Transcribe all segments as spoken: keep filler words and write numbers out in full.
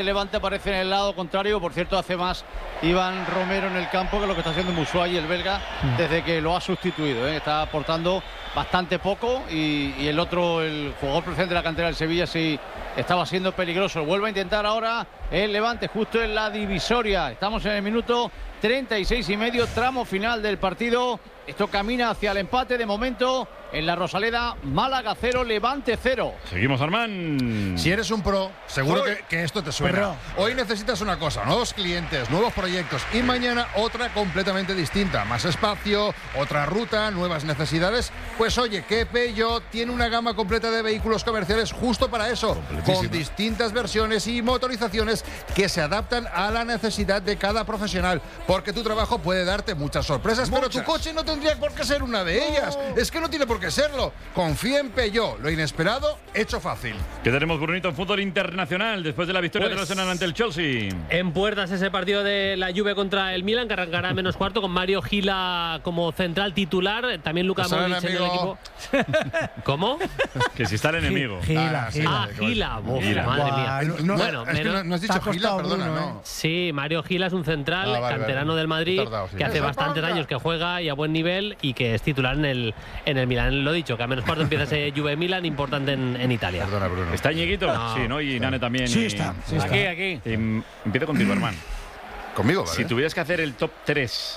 El Levante aparece en el lado contrario. Por cierto, hace más Iván Romero en el campo que lo que está haciendo Batshuayi, el belga, desde que lo ha sustituido, ¿eh? Está aportando bastante poco y, y el otro, el jugador presidente de la cantera del Sevilla, sí estaba siendo peligroso. Vuelve a intentar ahora el Levante justo en la divisoria. Estamos en el minuto treinta y seis y medio, tramo final del partido. Esto camina hacia el empate de momento en la Rosaleda. Málaga cero, Levante cero. Seguimos, Armán. Si eres un pro, seguro que, que esto te suena. Pero hoy necesitas una cosa, nuevos clientes, nuevos proyectos, y mañana otra completamente distinta. Más espacio, otra ruta, nuevas necesidades. Pues oye, que Peugeot tiene una gama completa de vehículos comerciales justo para eso, con distintas versiones y motorizaciones que se adaptan a la necesidad de cada profesional. Porque tu trabajo puede darte muchas sorpresas, muchas. Pero tu coche no tendría por qué ser una de ellas. No. Es que no tiene por qué serlo. Confía en Peugeot. Lo inesperado, hecho fácil. ¿Qué tenemos, Brunito, en fútbol internacional después de la victoria pues, del Arsenal ante el Chelsea? En puertas ese partido de la Juve contra el Milan, que arrancará a menos cuarto con Mario Gila como central titular. También Luka Modric en el equipo. ¿Cómo? Que si está el enemigo. Gila. Ah, Gila. Ah, Gila. Uf, Gila. Madre mía. No, no, bueno, es que no, no has dicho Gila, perdona, Bruno, ¿no? Sí, Mario Gila es un central, ah, vale, canterano vale. del Madrid, tardado, sí. que hace bastantes años que juega y a buen nivel y que es titular en el, en el Milan. Lo dicho, que a menos cuarto empieza ese Juve Milan importante en, en Italia. Perdona, Bruno. ¿Está Ñeguito? No. Sí, ¿no? Y Nane también. Sí, y... está. Sí, aquí, está. aquí. Y, empiezo contigo, hermano. Conmigo, ¿vale? Si tuvieras que hacer el top tres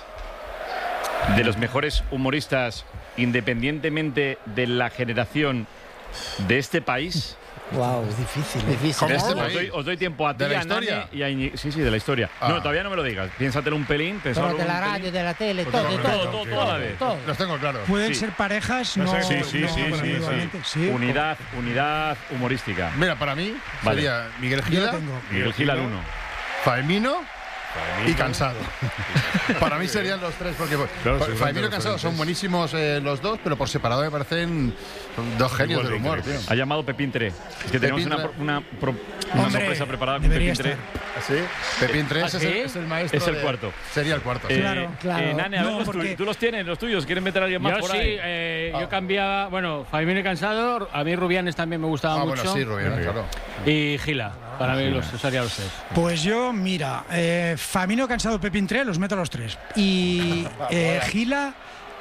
de los mejores humoristas, independientemente de la generación de este país. Wow, es difícil. difícil. Este os, doy, os doy tiempo a ti, ¿De la a historia? Nane y a Iñi... Sí, sí, de la historia. Ah. No, todavía no me lo digas. Piénsatelo un pelín. Pero de la radio, de la tele, todo, todo, todo, todo, todo a la vez. Todo. Los tengo claro. Pueden sí. ser parejas, no. Sí, sí, no, sí, no, sí, sí, sí. Unidad, unidad humorística. Mira, para mí vale. sería Miguel Gila, Miguel Gila al uno, Faemino y Cansado. Para mí serían los tres, porque claro, Faemino y Cansado son buenísimos eh, los dos, pero por separado me parecen dos genios del humor. Tío. Ha llamado Pepín Tre. Es que tenemos una, una, una, una sorpresa preparada con Pepín Tre. ¿Sí? Pepín Tre ¿Ah, es, sí? el, es el maestro. Es el de, cuarto. Sería el cuarto. Eh, claro, claro. Eh, Nane, a ver, no, los, porque... tú, tú los tienes, los tuyos. ¿Quieren meter a alguien más yo por sí, ahí? Eh, ah. Yo cambiaba, bueno, Faemino y Cansado, a mí Rubianes también me gustaba ah, mucho. Bueno, sí, Rubianes, claro. Y Gila, para mí los serían los tres. Pues yo, mira, eh, Faemino, Cansado, Pepín Tre, los meto a los tres. Y eh, Gila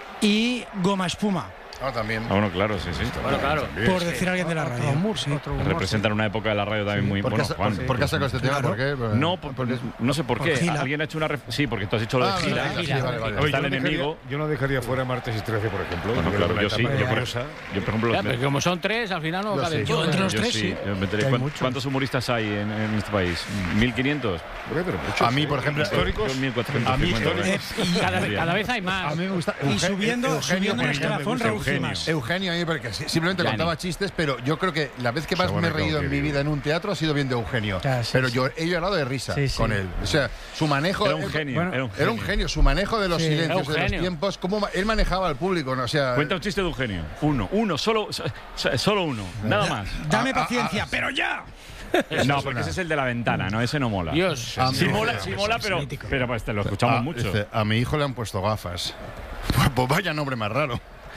y Goma Espuma. Ah, también. Ah, bueno, claro, sí, sí. Bueno, claro. Por decir alguien de la radio. Humor, sí. Representan una época de la radio también muy ¿Por qué, bueno, Juan. ¿Por qué has sacado este tema? Claro. ¿Por qué? No, por, porque, no sé por, por qué. Gila. Alguien ha hecho una... Ref... Sí, porque tú has dicho lo de ah, Gila. Gila, Gila, vale, vale. Está el yo no enemigo. Dejaría, yo no dejaría fuera Martes y trece, por ejemplo. Bueno, claro, yo sí. Yo, por, yo, por ejemplo... Ya, Los... pero como son tres, al final no cabe Yo entre los yo tres, sí. sí. Yo meteré, ¿cuántos, ¿Cuántos humoristas hay en, en este país? ¿mil quinientos? A mí, por ejemplo, históricos. mil cuatrocientos. A mí, históricos. Cada, cada vez hay más. A mí me gusta. Y subiendo, subiendo en el escalafón, Raúl Cimas. Eugenio, a mí porque simplemente Yani. contaba chistes, pero yo creo que la vez que más me he reído en mi vida en un teatro ha sido viendo a Eugenio. Ah, sí, pero sí. yo he llorado de risa sí, sí. con él. O sea, su manejo. Era un genio. Bueno, era, un genio. era un genio. Su manejo de los sí. silencios, de los genio. tiempos, cómo él manejaba al público. ¿no? O sea, Cuenta un chiste de Eugenio. Uno, uno, solo, solo uno. Nada más. Dame Ah, ah, paciencia, ah, pero ya. No, porque ese es el de la ventana, no, ese no mola. Dios. A Sí mí- mola, sí mola, pero, mítico. pero pues, te lo escuchamos a, mucho. dice, a mi hijo le han puesto gafas. Pues, pues vaya nombre más raro.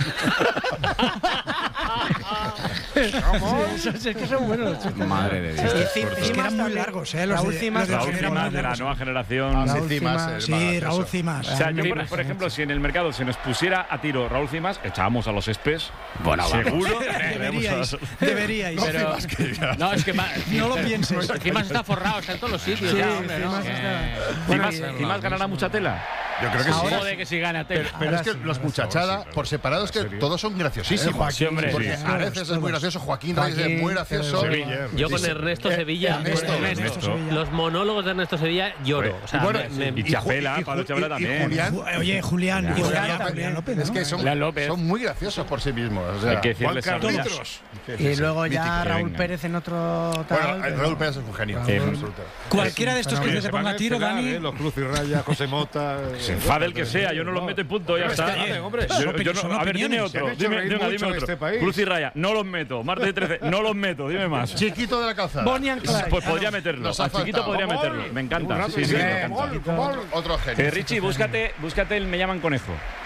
Sí, es que son buenos. Madre de Dios. Es que eran muy largos, ¿eh? Los Raúl de, Cimas, los de Raúl Eugenio eran Cimas muy de la largos. nueva generación. Ah, Raúl sí, Cimas, Cimas. el Sí, más Raúl eso. Cimas. O sea, yo, por, Cimas, por ejemplo, si en el mercado se nos pusiera a tiro Raúl Cimas, echábamos a los espes. Bueno, seguro. Deberíais, deberíais. Pero, no, es que ma- No lo pienses. Cimas está forrado, está en todos los sitios. Sí, ya, hombre, ¿no? Cimas Que- está- Cimas, Bueno, Cimas ganará mucha tela. Yo creo que sí. Joder, que si gana tela. Pero, pero es que los muchachada, por separado, es que todos son graciosísimos. Sí, hombre. Porque Sí. Areces es muy gracioso, Joaquín Reyes es muy gracioso. Sevilla. Yo con Ernesto Sevilla, Ernesto, Ernesto. los monólogos de Ernesto Sevilla lloro. O sea, Y bueno, me- me- Y Chapela, y Ju- Pablo y- Chapela y también. Julián, Ju- Oye, Julián. y Julián, Julián Julián López, ¿no? es que son, Julián López. son muy graciosos por sí mismos. O sea, Hay que decirles Juan a Carlitos. Y luego ya Mítico, Raúl venga. Pérez en otro tal. bueno, pero- Raúl Pérez es un genio. Eh, absoluto. Cualquiera de estos que Oye, se te se van ponga a tiro, encegar, Dani. ¿eh? Los Cruz y Raya, José Mota. Se enfade el que sea, yo no los meto y punto, ya está. Espérate, hombre. Yo- yo no- Son a ver, dime opiniones. Se otro. han hecho Dime, reír venga, mucho dime en otro. este país. Cruz y Raya, no los meto. Martes y trece, no los meto. Dime más. Chiquito de la calzada. Bonnie and Clyde. Pues podría meterlo. Nos ha A Chiquito faltado. podría Gol. meterlo. Me encanta. Un rato Sí, sí, y me medio. encanta. Gol, gol. Otro genio. Eh, Richie, búscate, búscate el Me llaman conejo.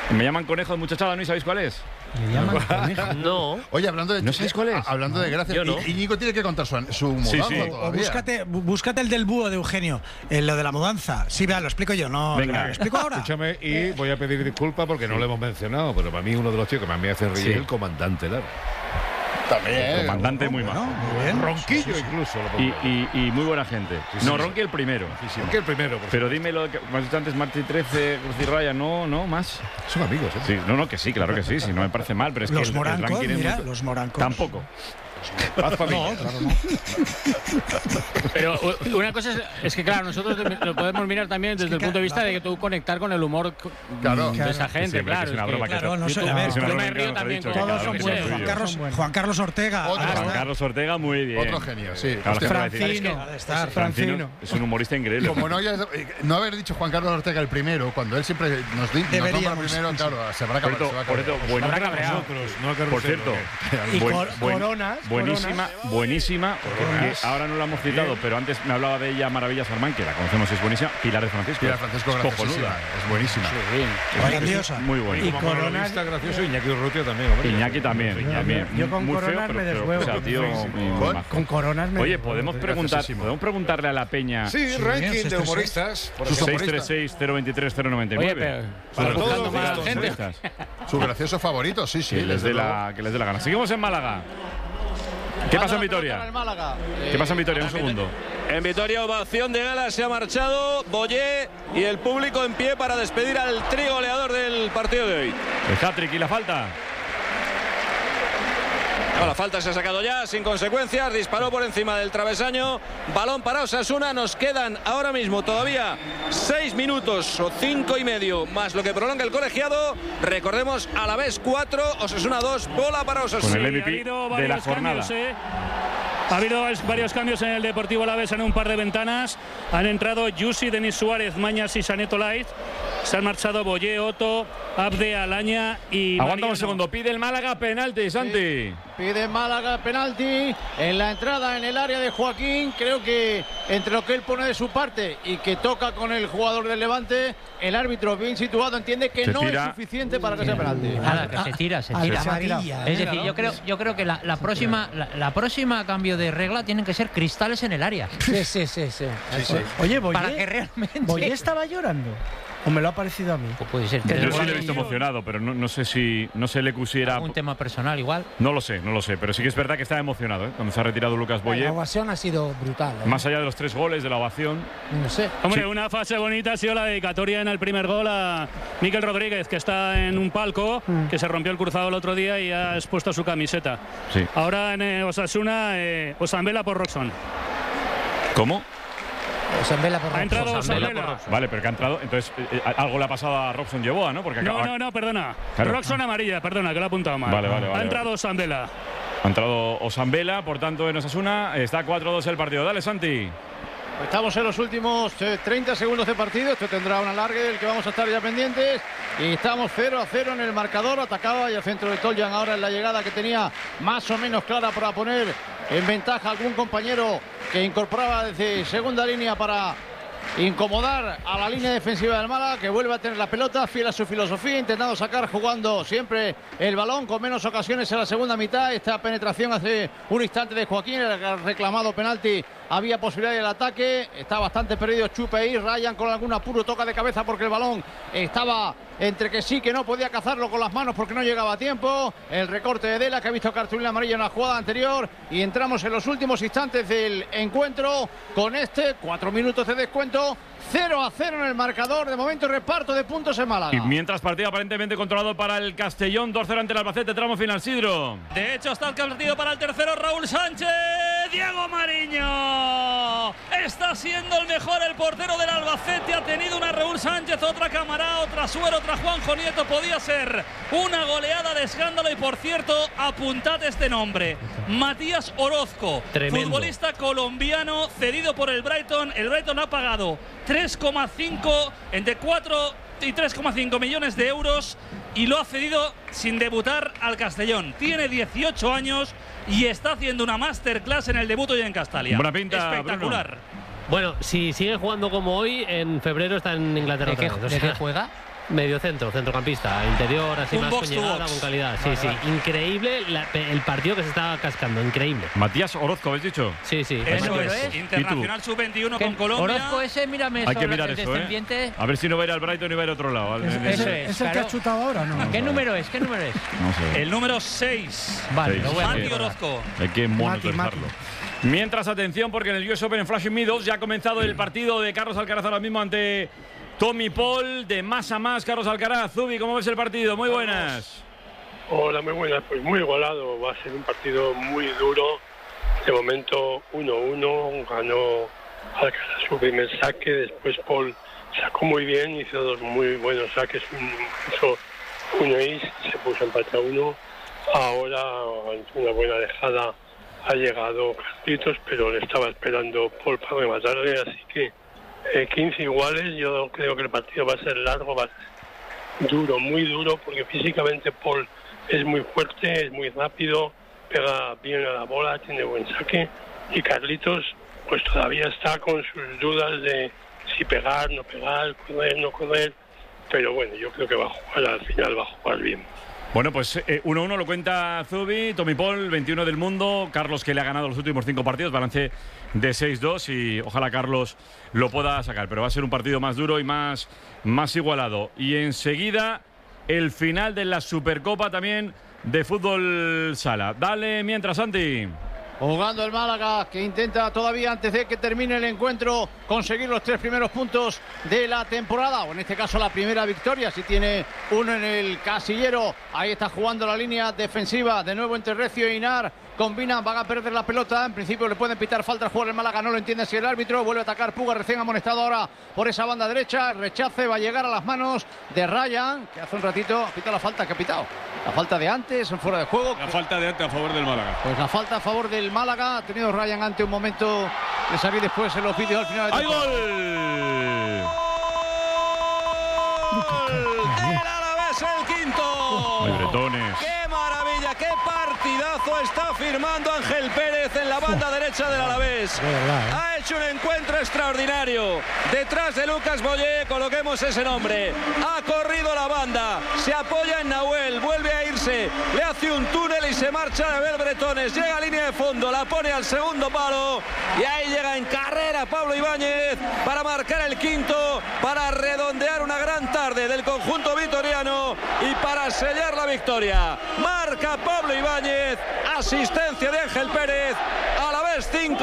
Me llaman conejo de muchachada, ¿no? ¿Y sabéis cuál es? ¿Le llaman conejo? No. Oye, hablando de... ¿No sabéis cuál es? Hablando de gracias, Yo no. Íñigo tiene que contar su, su mudanza Sí, sí. todavía. O búscate, bú- búscate el del búho de Eugenio, eh, lo de la mudanza. Sí, vea, lo explico yo, no. Venga. ¿Lo explico ahora? Escúchame, y voy a pedir disculpas porque no lo hemos mencionado, pero para mí uno de los tíos que más me hace reír Sí. es el comandante Lara. También. Comandante muy Bueno, mal. muy bien. Ronquillo incluso. Lo Y, pongo. y, y muy buena gente. Sí, no, sí, Ronqui el primero. ¿Por qué el primero? Por Pero dime lo que me has dicho antes, Martí trece, Cruz y Raya, no, no, más. Son amigos, ¿eh? Sí, no, no, que sí, claro que sí, sí, no me parece mal, pero es que Los el- el morancos, ranking es mira, muy- los morancos. Tampoco. Haz familia. No, claro, no. Pero u- una cosa es, es que, claro, nosotros lo podemos mirar también desde que, el punto de vista claro. de que tú conectar con el humor co- Claro. de esa Sí, gente, hombre, que claro. es una es que- broma que claro, es- no sé, yo- a ver, es una yo broma me que río nos ha también dicho, con que Todos cada son vez que que buenos. sea Juan tuyo. Carlos, Juan Carlos Ortega. Otro ahora Juan está. Carlos Ortega, muy bien. Otro genio, sí. Claro, Hostia, que va a decir, Francino. Ha de estar. Francino es un humorista increíble. como no, hayas- no haber dicho Juan Carlos Ortega el primero, cuando él siempre nos, di, nos nombra Deberíamos, primero, sí. claro, se habrá Por acabado. cierto, por cierto, bueno, No a nosotros, no a Carrusel, por cierto, ¿ok? Y buen- cor- buen- coronas, buenísima, buenísima, porque ahora no la hemos citado, pero antes me hablaba de ella Maravilla Sarmán, que la conocemos, es buenísima. Pilar de Francisco. Pilar Francisco, es graciosísima, cojonuda. es buenísima. Grandiosa. Muy buena. Y Como Coronas- monologuista gracioso, Iñaki Urrutia también, hombre. Iñaki también, también. yo con muy feo, Coronas pero, me pero, deshuevo. o sea, tío, muy- muy ¿Con? majo. Con coronas me Oye, deshuevo. podemos preguntar, graciosísimo. podemos preguntarle a la peña. Sí, ranking de humoristas. por Sus ejemplo. seis tres seis, cero veintitrés, cero noventa y Oye, nueve. pero Para para buscando todos más los gente. Humoristas. Su gracioso favorito, sí, sí. Que les desde dé luego. la, que les dé la gana. Seguimos en Málaga. ¿Qué pasa en Vitoria? ¿Qué pasa en Vitoria? Un segundo. En Vitoria, ovación de gala, se ha marchado Boyé y el público en pie para despedir al trigoleador del partido de hoy. El hat-trick y la falta. No, la falta se ha sacado ya, sin consecuencias, disparó por encima del travesaño, balón para Osasuna, nos quedan ahora mismo todavía seis minutos o cinco y medio, más lo que prolonga el colegiado, recordemos, a la vez cuatro, Osasuna dos, bola para Con Osasuna. el ha M V habido P de la varios jornada. cambios, ¿eh? Ha habido varios cambios en el Deportivo Alavés en un par de ventanas. Han entrado Yusi, Denis Suárez, Mañas y Saneto Laiz. Se han marchado Boyé, Otto, Abde, Alaña y Aguanta Mariano. un segundo. Pide el Málaga penalti, Santi. Pide Málaga penalti en la entrada en el área de Joaquín. Creo que entre lo que él pone de su parte y que toca con el jugador del Levante, el árbitro bien situado entiende que Se no tira. es suficiente para que sea penalti. Nada, que se tira, se Al- tira. amarilla. Es decir, yo creo, yo creo que la, la próxima, la, la próxima cambio de regla tienen que ser cristales en el área. Sí, sí, sí, sí. Oye, Boyé, Para que realmente. Boyé estaba llorando. ¿O me lo ha parecido a mí? Pues puede ser. Yo Yo Pero sí le he igual visto emocionado, pero no, no sé si no se le pusiera. un tema personal igual. No lo sé, no lo sé, pero sí que es verdad que estaba emocionado, ¿eh? Cuando se ha retirado Lucas Boyé. La ovación ha sido brutal. ¿eh? Más allá de los tres goles de la ovación. No sé. Hombre, Sí. una fase bonita ha sido la dedicatoria en el primer gol a Miquel Rodríguez, que está en un palco, que se rompió el cruzado el otro día y ha expuesto su camiseta. Sí. Ahora en eh, Osasuna, eh, Osambela por Roxon. ¿Cómo? Osambela por Ha entrado Osambela Osambela. Vale, pero que ha entrado. Entonces, eh, eh, algo le ha pasado a Robson Yeboah, ¿no? Porque No, acaba- no, no, perdona. Claro. Roxon amarilla, perdona, que lo he apuntado mal. Vale, vale, vale, ha entrado vale. Osambela. ha entrado Osambela, por tanto, en Osasuna. Está cuatro dos el partido. Dale, Santi. Estamos en los últimos eh, treinta segundos de partido. Esto tendrá un alargue del que vamos a estar ya pendientes. Y estamos cero a cero en el marcador. Atacaba y al centro de Toljan ahora en la llegada que tenía más o menos clara para poner en ventaja a algún compañero que incorporaba desde segunda línea para incomodar a la línea defensiva del Málaga, que vuelve a tener la pelota, fiel a su filosofía, intentando sacar, jugando siempre el balón, con menos ocasiones en la segunda mitad. Esta penetración hace un instante de Joaquín, el reclamado penalti, había posibilidad del ataque, está bastante perdido Chupe ahí, Ryan con algún apuro, toca de cabeza porque el balón estaba entre que sí, que no podía cazarlo con las manos porque no llegaba a tiempo. El recorte de Dela, que ha visto cartulina amarilla en la jugada anterior, y entramos en los últimos instantes del encuentro con este, cuatro minutos de descuento, cero a cero en el marcador, de momento reparto de puntos en Málaga. Y mientras partido aparentemente controlado para el Castellón, dos cero ante el Albacete, tramo final, Sidro. De hecho, está el partido para el tercero, Raúl Sánchez. Diego Mariño está siendo el mejor, el portero del Albacete. Ha tenido una Raúl Sánchez, otra Camará, otra Suero, otra Juanjo Nieto. Podía ser una goleada de escándalo. Y por cierto, apuntad este nombre: Matías Orozco, Tremendo. futbolista colombiano cedido por el Brighton. El Brighton ha pagado tres coma cinco, entre cuatro y tres coma cinco millones de euros, y lo ha cedido sin debutar al Castellón. Tiene dieciocho años y está haciendo una masterclass en el debut hoy en Castalia. Buena pinta, espectacular. Bruno. Bueno, si sigue jugando como hoy, en febrero está en Inglaterra. ¿De qué, otra vez, o de sea, qué juega? Medio centro, centrocampista, interior, así un más box con llegada, con calidad. Sí, vale, sí, vale. Increíble la, el partido que se está cascando, increíble. Matías Orozco, ¿habéis dicho? Sí, sí. Eso es, es. Internacional sub veintiuno con Colombia. Orozco ese, mírame, hay que mirar eso, ¿eh? A ver si no va a ir al Brighton y va a ir a otro lado. Es, es, es, es, es el claro. que ha chutado ahora, ¿no? ¿Qué número es? ¿Qué número es? No sé. El número seis. Vale, lo voy a Mati Orozco. Hay que monitorizarlo. Mientras, atención, porque en el U S Open en Flushing Meadows ya ha comenzado el partido de Carlos Alcaraz ahora mismo ante Tommy Paul, de más a más. Carlos Alcaraz, Zubi, ¿cómo ves el partido? Muy buenas. Hola, muy buenas. Pues muy igualado. Va a ser un partido muy duro. De momento uno uno. Ganó Alcaraz su primer saque. Después Paul sacó muy bien. Hizo dos muy buenos saques. Hizo un ace. Se puso empate a uno. Ahora, una buena dejada, ha llegado Carlitos, pero le estaba esperando Paul para rematarle. Así que eh, quince iguales. Yo creo que el partido va a ser largo, va a ser duro, muy duro, porque físicamente Paul es muy fuerte, es muy rápido, pega bien a la bola, tiene buen saque. Y Carlitos, pues todavía está con sus dudas de si pegar, no pegar, correr, no correr. Pero bueno, yo creo que va a jugar, al final va a jugar bien. Bueno, pues uno uno lo cuenta Zubi, Tommy Paul, veintiuno del mundo, Carlos que le ha ganado los últimos cinco partidos, balance de seis dos y ojalá Carlos lo pueda sacar, pero va a ser un partido más duro y más, más igualado. Y enseguida el final de la Supercopa también de fútbol sala. Dale mientras, Santi. Jugando el Málaga, que intenta todavía antes de que termine el encuentro conseguir los tres primeros puntos de la temporada, o en este caso la primera victoria, si tiene uno en el casillero. Ahí está jugando la línea defensiva, de nuevo entre Recio e Inar. Combinan, van a perder la pelota. En principio le pueden pitar falta al jugador del Málaga, no lo entiende si el árbitro. Vuelve a atacar Puga, recién amonestado ahora por esa banda derecha. Rechace, va a llegar a las manos de Ryan, que hace un ratito pita la falta que ha pitado. La falta de antes, fuera de juego. La falta de antes a favor del Málaga. Pues la falta a favor del Málaga. Ha tenido Ryan ante un momento. Le salí después en los vídeos al final. ¡Hay gol! ¡El Alavés, el quinto! ¡Ay, bretones! ¡Qué maravilla! ¡Qué partidazo está firmando Ángel Pérez en la banda derecha del Alavés! Ha hecho un encuentro extraordinario. Detrás de Lucas Boyé, coloquemos ese nombre. Ha corrido la banda, se apoya en Nahuel, vuelve a irse, le hace un túnel y se marcha de Bel Bretones. Llega a línea de fondo, la pone al segundo palo y ahí llega en carrera Pablo Ibáñez para marcar el quinto, para redondear una gran tarde del conjunto vitoriano y para sellar la victoria. Marca Pablo Ibáñez, asistencia de Ángel Pérez. Alavés cinco,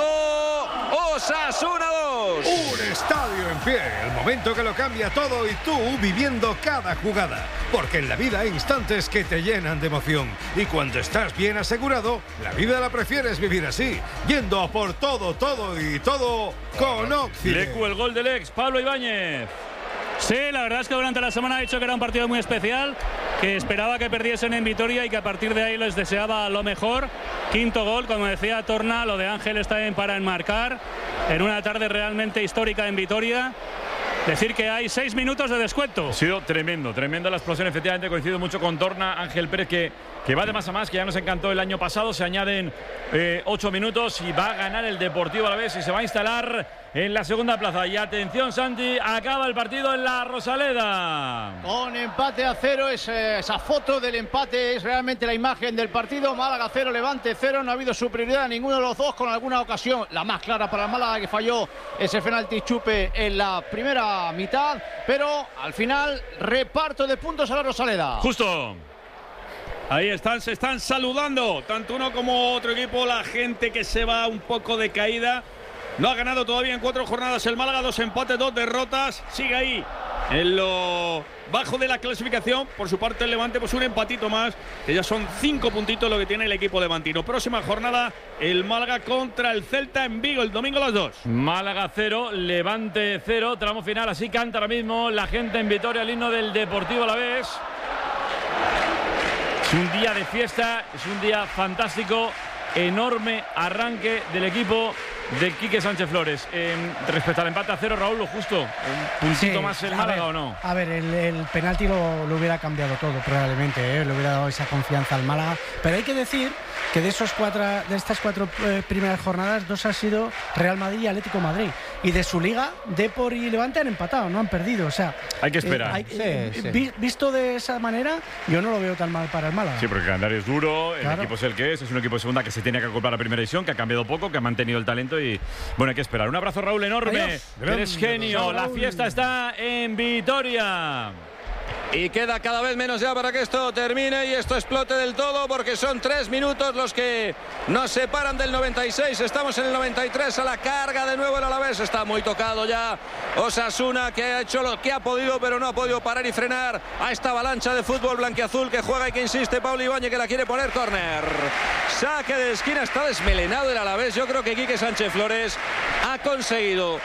Osasuna dos. Un estadio en pie, el momento que lo cambia todo y tú viviendo cada jugada. Porque en la vida hay instantes que te llenan de emoción. Y cuando estás bien asegurado, la vida la prefieres vivir así, yendo a por todo, todo y todo con Occident. Lecu, el gol del ex, Pablo Ibáñez. Sí, la verdad es que durante la semana ha dicho que era un partido muy especial, que esperaba que perdiesen en Vitoria y que a partir de ahí les deseaba lo mejor. Quinto gol, como decía Torna, lo de Ángel está bien para enmarcar en una tarde realmente histórica en Vitoria. Decir que hay seis minutos de descuento. Ha sido tremendo, tremenda la explosión. Efectivamente, coincido mucho con Torna. Ángel Pérez, que, que va de más a más, que ya nos encantó el año pasado. Se añaden eh, ocho minutos y va a ganar el Deportivo Alavés y se va a instalar en la segunda plaza. Y atención, Santi, acaba el partido en la Rosaleda. Con empate a cero, es, eh, esa foto del empate es realmente la imagen del partido. Málaga cero, Levante cero. No ha habido superioridad a ninguno de los dos, con alguna ocasión, la más clara para el Málaga, que falló ese penalti Chupe en la primera mitad, pero al final reparto de puntos a la Rosaleda. Justo. Ahí están, se están saludando tanto uno como otro equipo. La gente que se va un poco de caída. No ha ganado todavía en cuatro jornadas el Málaga, dos empates, dos derrotas. Sigue ahí en lo bajo de la clasificación. Por su parte el Levante, pues un empatito más, que ya son cinco puntitos lo que tiene el equipo levantino. Próxima jornada, el Málaga contra el Celta en Vigo, el domingo a las dos. Málaga cero, Levante cero, tramo final. Así canta ahora mismo la gente en Vitoria el himno del Deportivo Alavés. Es un día de fiesta, es un día fantástico. Enorme arranque del equipo de Quique Sánchez Flores. Eh, respecto al empate a cero, Raúl, lo justo. ¿Un puntito sí, más el a Málaga ver, o no? A ver, el, el penalti lo, lo hubiera cambiado todo, probablemente, ¿eh? Le hubiera dado esa confianza al Málaga. Pero hay que decir que de esos cuatro, de estas cuatro eh, primeras jornadas, dos ha sido Real Madrid y Atlético Madrid. Y de su liga, Depor y Levante han empatado, no han perdido. O sea, hay que esperar. Eh, hay, sí, eh, sí. Vi, visto de esa manera, yo no lo veo tan mal para el Málaga. Sí, porque el calendario es duro, el Claro. equipo es el que es, es un equipo de segunda que se tiene que acoplar a la primera división, que ha cambiado poco, que ha mantenido el talento y bueno, hay que esperar. Un abrazo, Raúl, enorme. Adiós. Eres genio. La fiesta está en Vitoria. Y queda cada vez menos ya para que esto termine y esto explote del todo, porque son tres minutos los que nos separan del noventa y seis. Estamos en el noventa y tres, a la carga de nuevo el Alavés. Está muy tocado ya Osasuna, que ha hecho lo que ha podido, pero no ha podido parar y frenar a esta avalancha de fútbol blanquiazul que juega y que insiste. Pablo Ibáñez, que la quiere poner córner. Saque de esquina, está desmelenado el Alavés. Yo creo que Quique Sánchez Flores ha conseguido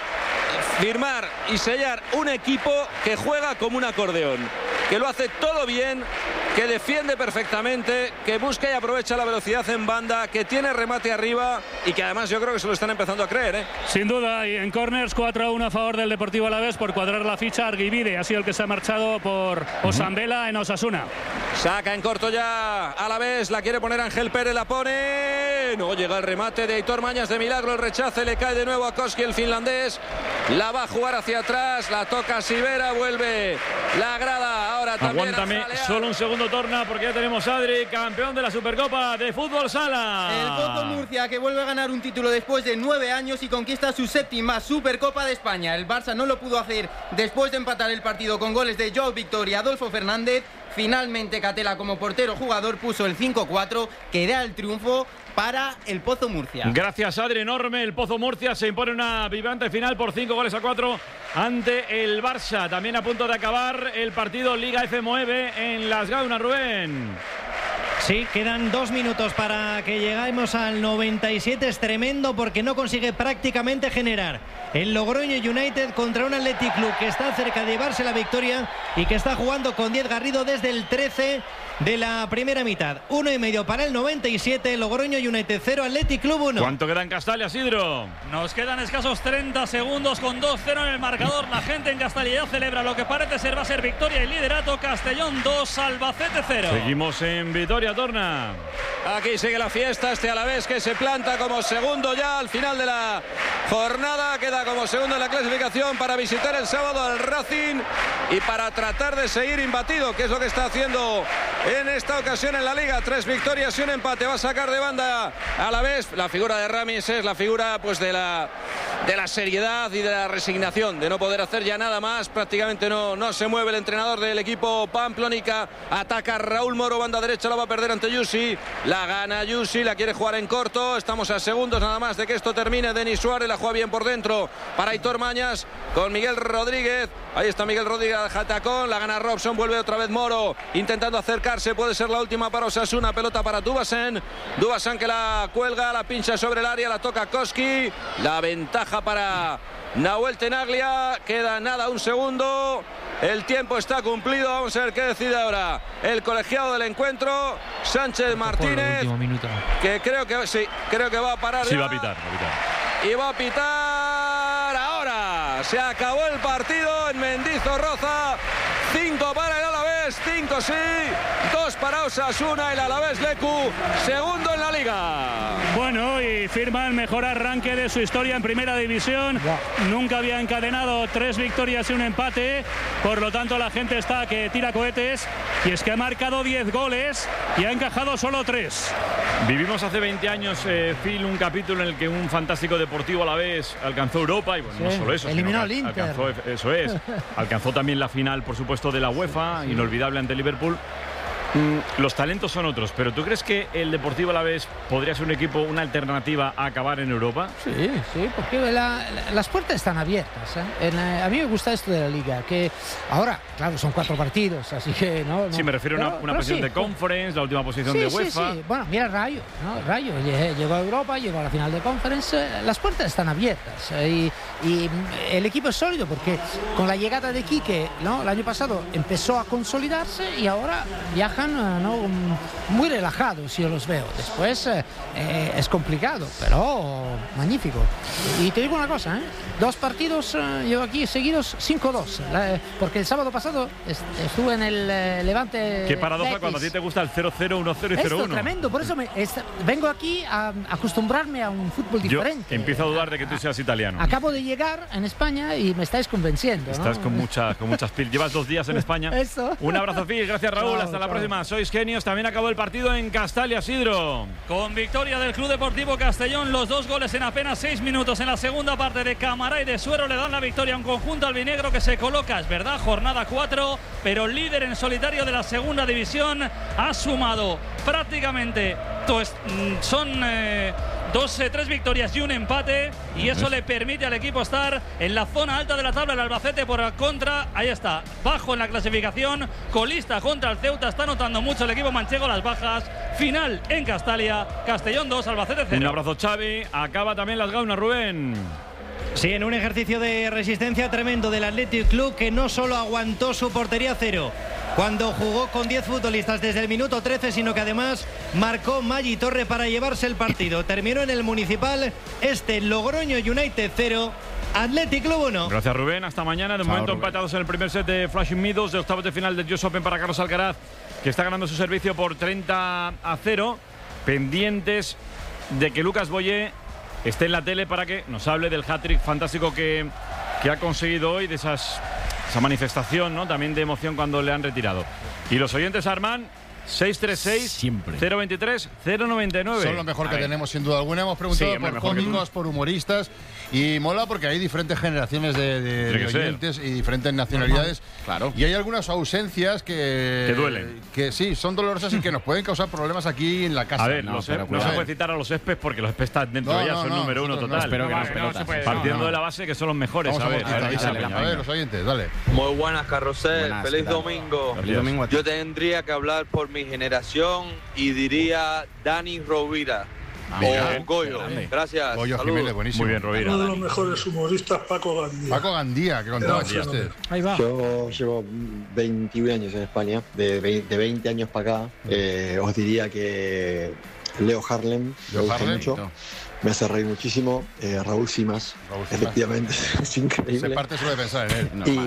firmar y sellar un equipo que juega como un acordeón, que lo hace todo bien, que defiende perfectamente, que busca y aprovecha la velocidad en banda, que tiene remate arriba y que además yo creo que se lo están empezando a creer, ¿eh? Sin duda, y en corners cuatro a uno a favor del Deportivo Alavés por cuadrar la ficha. Arguibide ha sido el que se ha marchado por Osambela en Osasuna. Saca en corto ya Alavés, la quiere poner Ángel Pérez, la pone, no llega el remate de Aitor Mañas, de milagro el rechace, le cae de nuevo a Koski, el finlandés, la va a jugar hacia atrás, la toca Sivera, vuelve la grada, ahora también aguántame solo un segundo, Torna, porque ya tenemos a Adri, campeón de la Supercopa de Fútbol Sala. El Pozo Murcia, que vuelve a ganar un título después de nueve años y conquista su séptima Supercopa de España. El Barça no lo pudo hacer después de empatar el partido con goles de Joao Víctor y Adolfo Fernández. Finalmente Catela, como portero jugador, puso el cinco cuatro, que da el triunfo para el Pozo Murcia. Gracias, Adri, enorme. El Pozo Murcia se impone una vibrante final por cinco goles a cuatro ante el Barça. También a punto de acabar el partido Liga F nueve en Las Gaunas, Rubén. Sí, quedan dos minutos para que lleguemos al noventa y siete. Es tremendo porque no consigue prácticamente generar el Logroño United contra un Athletic Club que está cerca de llevarse la victoria y que está jugando con diez Garrido desde el trece de la primera mitad. Uno y medio para el noventa y siete. Logroño United cero, Athletic Club uno. ¿Cuánto queda en Castalia, Sidro? Nos quedan escasos treinta segundos con dos cero en el marcador. La gente en Castalia ya celebra lo que parece ser va a ser victoria y liderato. Castellón dos, Albacete cero. Seguimos en Vitoria, Torna. Aquí sigue la fiesta, este Alavés que se planta como segundo ya al final de la jornada, queda como segundo en la clasificación para visitar el sábado al Racing y para tratar de seguir imbatido, que es lo que está haciendo en esta ocasión en la Liga. Tres victorias y un empate, va a sacar de banda Alavés. La figura de Ramis es la figura pues de la, de la seriedad y de la resignación, de no poder hacer ya nada más, prácticamente no, no se mueve el entrenador del equipo Pamplónica. Ataca Raúl Moro, banda derecha, la va a perder ante Yusi, la gana Yusi, la quiere jugar en corto, estamos a segundos nada más de que esto termine. Denis Suárez la juega bien por dentro para Aitor Mañas con Miguel Rodríguez, ahí está Miguel Rodríguez al Jatacón, la gana Robson, vuelve otra vez Moro intentando acercarse, puede ser la última para Osasuna, pelota para Dubasen, Dubasen que la cuelga, la pincha sobre el área, la toca Koski, la ventaja para Nahuel Tenaglia, queda nada, un segundo, el tiempo está cumplido, vamos a ver qué decide ahora el colegiado del encuentro, Sánchez Martínez, que creo que sí, creo que va a parar. Sí, ya. va a pitar, va a pitar. Y va a pitar ahora, se acabó el partido en Mendizorroza, cinco para el Alavés, cinco sí, dos para Osasuna, el Alavés Lecu, segundo en la Liga. Bueno, y firma el mejor arranque de su historia en Primera División. Nunca había encadenado tres victorias y un empate. Por lo tanto, la gente está que tira cohetes. Y es que ha marcado diez goles y ha encajado solo tres. Vivimos hace veinte años, eh, Phil, un capítulo en el que un fantástico Deportivo Alavés alcanzó Europa. Y bueno, Sí, no solo eso, eliminó sino al que Inter. alcanzó, eso es, alcanzó también la final, por supuesto, de la UEFA, sí, inolvidable ante Liverpool. Mm, los talentos son otros, pero ¿tú crees que el Deportivo Alavés podría ser un equipo, una alternativa a acabar en Europa? Sí, sí, porque la, la, las puertas están abiertas, ¿eh? En la, a mí me gusta esto de la Liga, que ahora, claro, son cuatro partidos, así que no... no sí, me refiero a una, una posición sí, de Conference, la última posición sí, de sí, UEFA. Sí, bueno, mira Rayo, ¿no? Rayo llegó a Europa, llegó a la final de Conference, las puertas están abiertas y, y el equipo es sólido porque con la llegada de Quique, ¿no? El año pasado empezó a consolidarse y ahora viaja juegan ¿no? muy relajados, yo los veo. Después eh, eh, es complicado, pero magnífico. Y te digo una cosa, ¿eh? dos partidos eh, llevo aquí seguidos cinco dos, eh, porque el sábado pasado est estuve en el eh, Levante. Qué paradoja Betis. Cuando a ti te gusta el cero cero, uno cero y Esto cero uno. es tremendo, por eso me, es, vengo aquí a acostumbrarme a un fútbol diferente. Yo empiezo a dudar de que tú seas italiano. Acabo de llegar en España y me estáis convenciendo, ¿no? Estás con, mucha, con muchas pilas. Llevas dos días en España. Eso. Un abrazo, Phil. Gracias, Raúl. Chao, Hasta la chao. próxima. Sois genios. También acabó el partido en Castalia, Sidro. Con victoria del Club Deportivo Castellón, los dos goles en apenas seis minutos en la segunda parte de Camará y de Suero le dan la victoria a un conjunto albinegro que se coloca, es verdad, jornada cuatro, pero líder en solitario de la segunda división. Ha sumado prácticamente pues, son eh, dos, eh, tres victorias y un empate, y eso le permite al equipo estar en la zona alta de la tabla. El Albacete por contra, ahí está, bajo en la clasificación, colista contra el Ceuta. Está notando mucho el equipo manchego las bajas. Final en Castalia, Castellón dos, Albacete cero. Un abrazo, Xavi. Acaba también las gaunas, Rubén. Sí, en un ejercicio de resistencia tremendo del Athletic Club, que no solo aguantó su portería cero cuando jugó con diez futbolistas desde el minuto trece, sino que además marcó Maggi Torre para llevarse el partido. Terminó en el Municipal este Logroño United cero, Athletic Club uno. Gracias, Rubén. Hasta mañana. De Chao, momento Rubén. empatados en el primer set de Flushing Meadows de octavos de final del U S Open para Carlos Alcaraz, que está ganando su servicio por treinta a cero. Pendientes de que Lucas Boyer esté en la tele para que nos hable del hat-trick fantástico que, que ha conseguido hoy, de esas, esa manifestación, ¿no? También de emoción cuando le han retirado. Y los oyentes, Armán, seis tres seis, cero veintitrés, cero noventa y nueve. Son lo mejor A que ver. tenemos, sin duda alguna. Hemos preguntado Sí, hombre, por mejor que cómicos, por humoristas. Y mola porque hay diferentes generaciones de, de- Tiene de que ser. oyentes y diferentes nacionalidades. Claro. Y hay algunas ausencias que. Que duelen. Que sí, son dolorosas y que nos pueden causar problemas aquí en la casa. A ver, no, los pero no se cuidado. puede citar a los Espes porque los Espes están dentro No, de ella, no, son no, número uno nosotros no, total. espero que no, Vale, espero no se que puede. no. Partiendo No, no. de la base que son los mejores. Vamos a a ver, cortar, avísale, dale, venga, a ver, venga. los oyentes, dale. Muy buenas, Carrusel. Buenas, Feliz ¿qué tal? domingo. Feliz domingo a ti. Yo tendría que hablar por mi generación y diría Dani Rovira. Venga, o Goyo. grande. Gracias. Goyo Saludos. Jiménez, buenísimo. Muy bien, Rovira. Uno de los mejores humoristas, Paco Gandía. Paco Gandía, que contaba Era un chistes. fenómeno. Ahí va. Yo llevo veintiún años en España, de veinte, de veinte años para acá. Eh, os diría que Leo Harlem, me Leo gusta Harlem, mucho, no. me hace reír muchísimo. Eh, Raúl Simas, Raúl Simas. efectivamente, es increíble. Se parte solo de pensar en él.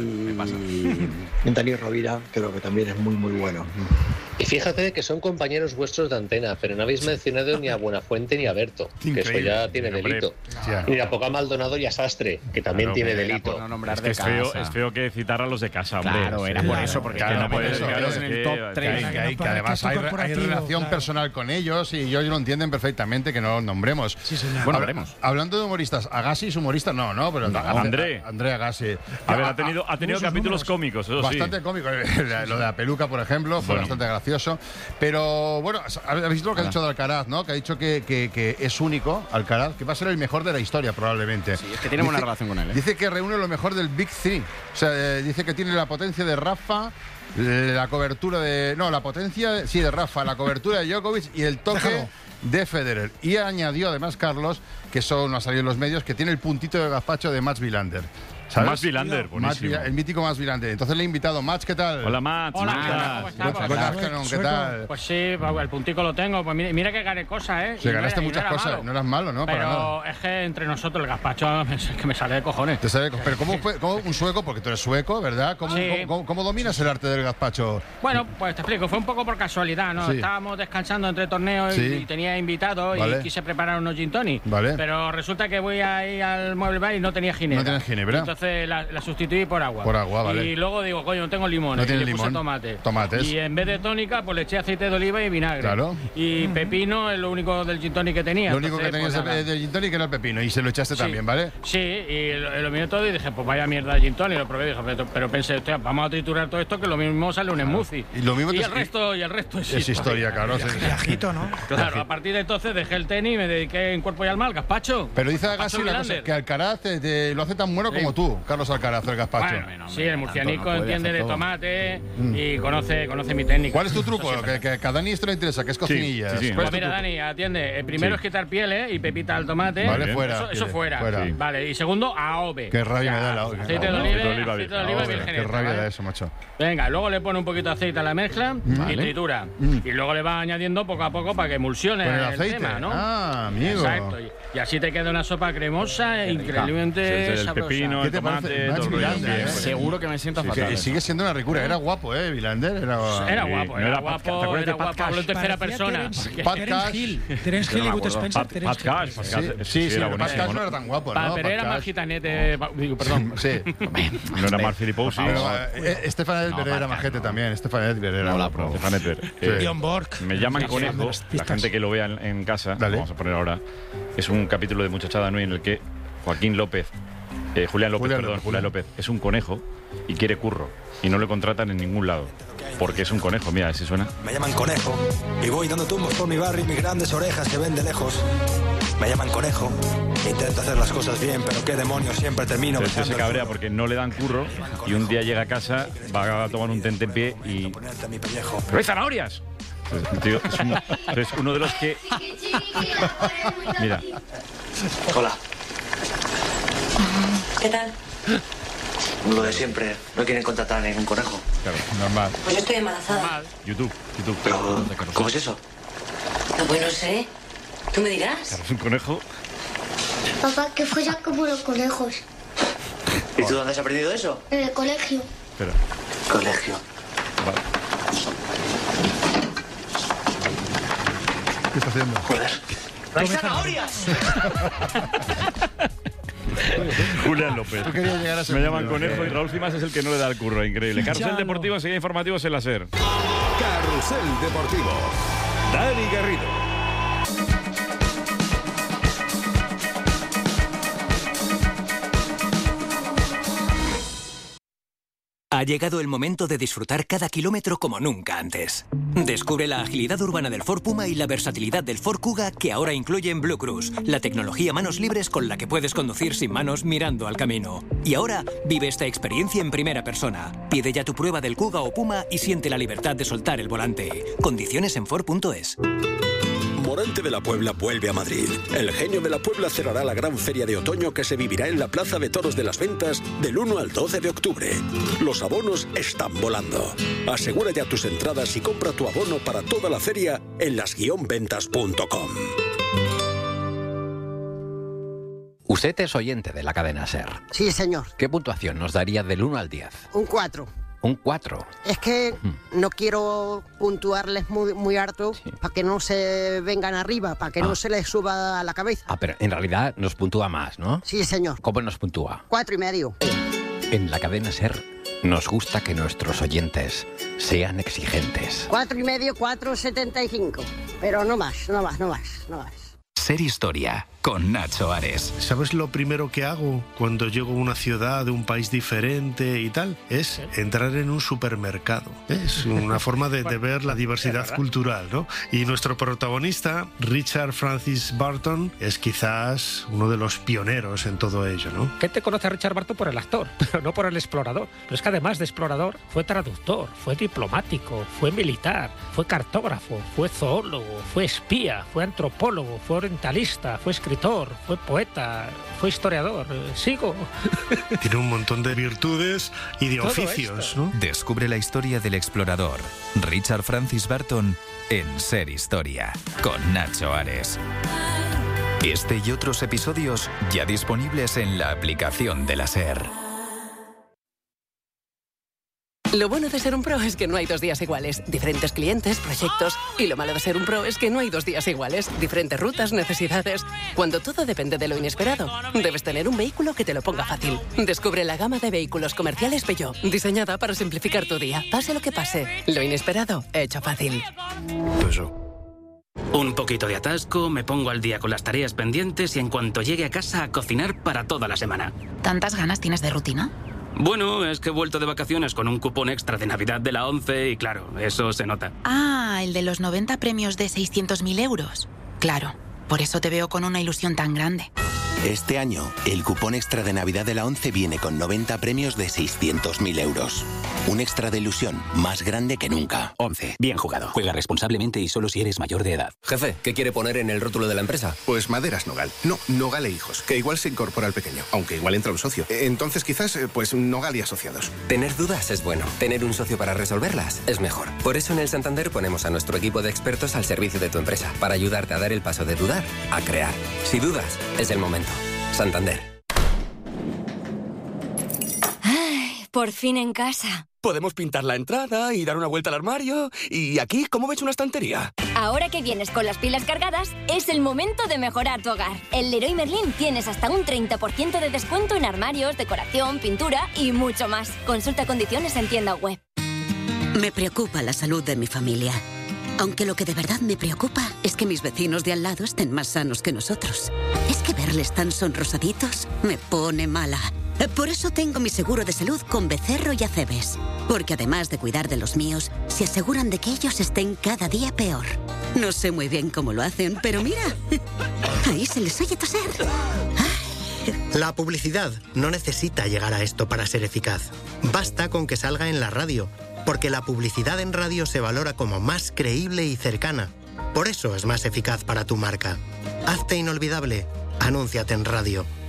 y Dani Rovira creo que también es muy muy bueno. Y fíjate que son compañeros vuestros de antena, pero no habéis mencionado ni a Buenafuente ni a Berto, que eso Increíble. ya tiene Hombre, delito. ya. Ni a Poca Maldonado y a Sastre, que también Claro, tiene era delito. por no nombrar de Es que es feo- casa. es feo que citar a los de casa, hombre. Claro, era Sí, por claro, eso, porque claro, que no no puede metes ser, ellos claro, en es el que- top que- tres. Que, hay- que Para además que hay, esto hay corporativo, relación claro. personal con ellos y ellos lo entienden perfectamente que no los nombremos. Sí, señor. Bueno, Habla- veremos. Hablando de humoristas, Agassi es humorista, no, no, pero André. André Agassi. A ver, ha tenido, ha tenido Sus capítulos números. cómicos, eso sí. Bastante cómico. Lo de la peluca, por ejemplo, fue Bueno. bastante gracioso. Pero bueno, habéis visto lo que ha dicho de Alcaraz, ¿no? Que ha dicho que, que- que es único, Alcaraz, que va a ser el mejor de la historia probablemente. Sí, es que tiene buena relación con él, ¿eh? Dice que reúne lo mejor del Big Three. O sea, eh, dice que tiene la potencia de Rafa, la cobertura de... No, la potencia, sí, de Rafa, la cobertura de Djokovic y el toque Déjalo. de Federer. Y añadió además, Carlos, que eso no ha salido en los medios, que tiene el puntito de gazpacho de Mats Wilander. ¿Sabes? Mats Wilander, Mats buenísimo. Vila- el mítico Mats Wilander. Entonces le he invitado. Mats, ¿qué tal? Hola, Mats. Hola, ¿cómo ¿qué tal? estás? ¿Cómo estás? Good- good afternoon, ¿qué tal? Pues sí, pues el puntico lo tengo. Pues mira, mira que gané cosas, ¿eh? Se Y no ganaste era- y no muchas era cosas. malo. No eras malo, ¿no? Para nada. Pero es que entre nosotros el gazpacho es que me sale de cojones. Te sale- pero ¿cómo, fue- cómo un sueco? Porque tú eres sueco, ¿verdad? ¿Cómo, Sí. cómo- cómo- cómo dominas el arte del gazpacho? Bueno, pues te explico, fue un poco por casualidad, ¿no? Sí. Estábamos descansando entre torneos y- Sí. y tenía invitados Vale. y quise preparar unos gin tonic. Vale. Pero resulta que voy ahí al mueble bar y no tenía ginebra. No tienes ginebra. Entonces la, la sustituí por agua. Por agua, vale. Y luego digo, coño, no tengo limón. No y tienes le puse limón. tomate. Tomates. Y en vez de tónica, pues le eché aceite de oliva y vinagre. Claro. Y pepino es lo único del gin tonic que tenía. Lo único que Entonces, tenías pues de, nada. de gin tonic era el pepino y se lo echaste Sí. también, ¿vale? Sí, y lo, lo miré todo y dije, pues vaya mierda de gin tonic, lo probé y dije, pero, pero pensé, hostia, vamos a triturar todo esto que lo mismo sale un smoothie. Y lo mismo te- el resto, y el resto es, Es historia, claro. sí. Viajito, ¿no? Claro, a partir de entonces dejé el tenis y me dediqué en cuerpo y alma al gazpacho. Pero dice Gazpacho Agassi una cosa, Vilander. que Alcaraz te- te lo hace tan bueno como Sí. tú. tú, Carlos Alcaraz, el gazpacho? Bueno, sí, el murcianico Tanto no puede entiende hacer de todo. tomate Mm. y conoce, conoce mi técnica. ¿Cuál es tu Eso truco? siempre. Que, que, que a Dani esto le interesa, que es cocinilla. Sí, sí, sí. ¿Cuál Pues es tu mira, truco? Dani, atiende. El primero Sí. es quitar pieles y pepita al tomate. Vale, fuera. Eso, eso Pieles, fuera. fuera. Sí. Vale, y segundo, aobe. Qué rabia Ya, me da la Aceite de la- oliva, aceite de aceite de oliva Qué virgen. Qué rabia ¿vale? da eso, macho. Venga, luego le pone un poquito de aceite a la mezcla Vale. y tritura. Mm. Y luego le va añadiendo poco a poco para que emulsione Con el el aceite. tema, ¿no? Ah, amigo. Exacto. Y, y así te queda una sopa cremosa e Sí, increíblemente el sabrosa. pepino, ¿Qué el te tomate, parece? todo Max el rollo. Villander, Bien, ¿eh? pues. Seguro que me siento Sí, fatal. que sigue siendo una ricura. Era guapo, ¿eh? Villander. Era, Era Sí, guapo, no era Pat- ¿te guapo, acuerdas era de Pat guapo. Hablo en Cash? tercera Parecía persona. Terence- porque- Pat Terence Cash. Hill. Terence Yo Hill no y me Good acuerdo. Spencer. Pat- Terence Pat Cash, Hill. Pat Sí, Cash, sí, sí, sí, era pero Pat buenísimo, Cash no ¿no? era tan guapo, Pa- ¿no? pero Pat era más Cash. gitanete. pa- digo, perdón. Sí. No era Mark Filipowski. Pero, eh, Estefan Edberg era majete también. Estefan Edberg era guapo. Stefan Edberg. Sí. Eh, Bjorn Borg. Me llaman Sí, conejo. sí, las La pistas. gente que lo vea en, en casa, Dale. vamos a poner ahora, es un capítulo de Muchachada Nui en el que Joaquín López, eh, Julián López, Julián perdón, López, Julián López, es un conejo y quiere curro y no le contratan en ningún lado porque es un conejo. Mira, si suena. Me llaman Conejo y voy dando tumbos por mi barrio y mis grandes orejas se ven de lejos. Me llaman Conejo, intento hacer las cosas bien, pero qué demonios, siempre termino Entonces besando se el cabrea suelo. porque no le dan curro y un día llega a casa, va a tomar un tentempié y... ¡Pero hay zanahorias! Entonces, tío, es, un- es uno de los que... Mira, Hola, ¿Qué tal? lo de siempre. No quieren contratar a ningún conejo. claro, normal. Pues yo estoy embarazada. YouTube, YouTube. Pero, ¿cómo es eso? No, pues no sé. ¿Tú me dirás? Claro, es un conejo. Papá, que fuera como los conejos. ¿Y tú dónde has aprendido eso? En el colegio. Espera. Colegio. Vale. ¿Qué está haciendo? Joder. ¡Hay zanahorias! Julián López. Tú querías llegar a ese Me llaman punto, conejo ¿eh? y Raúl Cimas es el que no le da el curro. Increíble. Carrusel Chalo. Deportivo, enseguida informativos en la SER. Carrusel Deportivo. Dani Garrido. Ha llegado el momento de disfrutar cada kilómetro como nunca antes. Descubre la agilidad urbana del Ford Puma y la versatilidad del Ford Kuga que ahora incluyen Blue Cruise, la tecnología manos libres con la que puedes conducir sin manos mirando al camino. Y ahora vive esta experiencia en primera persona. Pide ya tu prueba del Kuga o Puma y siente la libertad de soltar el volante. Condiciones en Ford punto es. Morante de la Puebla vuelve a Madrid. El Genio de la Puebla cerrará la gran feria de otoño que se vivirá en la Plaza de Toros de las Ventas del uno al doce de octubre. Los abonos están volando. Asegura ya tus entradas y compra tu abono para toda la feria en las guion ventas punto com. Usted es oyente de la cadena SER. Sí, señor. ¿Qué puntuación nos daría del uno al diez? Un cuatro. Un cuatro. Es que no quiero puntuarles muy, muy harto para que no se vengan arriba, para que no Ah. se les suba a la cabeza. Ah, pero en realidad nos puntúa más, ¿no? Sí, señor. ¿Cómo nos puntúa? Cuatro y medio. En la cadena SER nos gusta que nuestros oyentes sean exigentes. Cuatro y medio, cuatro setenta y cinco. Pero no más, no más, no más, no más. Ser Historia, con Nacho Ares. ¿Sabes lo primero que hago cuando llego a una ciudad de un país diferente y tal? Es entrar en un supermercado. Es una forma de, de ver la diversidad cultural, ¿no? Y nuestro protagonista, Richard Francis Burton, es quizás uno de los pioneros en todo ello, ¿no? Gente conoce a Richard Burton por el actor, pero no por el explorador. Pero es que además de explorador, fue traductor, fue diplomático, fue militar, fue cartógrafo, fue zoólogo, fue espía, fue antropólogo, fue orientalista, fue escritor, fue poeta, fue historiador. Eh, Sigo. Tiene un montón de virtudes y de Todo oficios, esto. ¿no? Descubre la historia del explorador, Richard Francis Burton, en Ser Historia, con Nacho Ares. Este y otros episodios ya disponibles en la aplicación de la SER. Lo bueno de ser un pro es que no hay dos días iguales. Diferentes clientes, proyectos. Y lo malo de ser un pro es que no hay dos días iguales. Diferentes rutas, necesidades. Cuando todo depende de lo inesperado, debes tener un vehículo que te lo ponga fácil. Descubre la gama de vehículos comerciales Peugeot, diseñada para simplificar tu día. Pase lo que pase, lo inesperado, hecho fácil. Un poquito de atasco, me pongo al día con las tareas pendientes y en cuanto llegue a casa a cocinar para toda la semana. ¿Tantas ganas tienes de rutina? Bueno, es que he vuelto de vacaciones con un cupón extra de Navidad de la ONCE y claro, eso se nota. Ah, el de los noventa premios de seiscientos mil euros. Claro, por eso te veo con una ilusión tan grande. Este año, el cupón extra de Navidad de la ONCE viene con noventa premios de seiscientos mil euros. Un extra de ilusión más grande que nunca. ONCE. Bien jugado. Juega responsablemente y solo si eres mayor de edad. Jefe, ¿qué quiere poner en el rótulo de la empresa? Pues Maderas Nogal. No, Nogal e Hijos, que igual se incorpora al pequeño, aunque igual entra un socio. Entonces quizás, pues Nogal y Asociados. Tener dudas es bueno. Tener un socio para resolverlas es mejor. Por eso en el Santander ponemos a nuestro equipo de expertos al servicio de tu empresa, para ayudarte a dar el paso de dudar a crear. Si dudas, es el momento. Santander. Ay, por fin en casa. Podemos pintar la entrada y dar una vuelta al armario. Y aquí, ¿cómo ves una estantería? Ahora que vienes con las pilas cargadas, es el momento de mejorar tu hogar. En Leroy Merlin tienes hasta un treinta por ciento de descuento en armarios, decoración, pintura y mucho más. Consulta condiciones en tienda web. Me preocupa la salud de mi familia. Aunque lo que de verdad me preocupa es que mis vecinos de al lado estén más sanos que nosotros. Es que verles tan sonrosaditos me pone mala. Por eso tengo mi seguro de salud con Becerro y Acebes. Porque además de cuidar de los míos, se aseguran de que ellos estén cada día peor. No sé muy bien cómo lo hacen, pero mira, ahí se les oye toser. La publicidad no necesita llegar a esto para ser eficaz. Basta con que salga en la radio, porque la publicidad en radio se valora como más creíble y cercana. Por eso es más eficaz para tu marca. Hazte inolvidable. Anúnciate en radio.